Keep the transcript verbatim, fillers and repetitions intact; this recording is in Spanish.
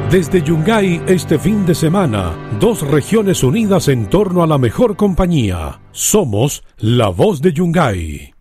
Desde Yungay este fin de semana, dos regiones unidas en torno a la mejor compañía. Somos la voz de Yungay.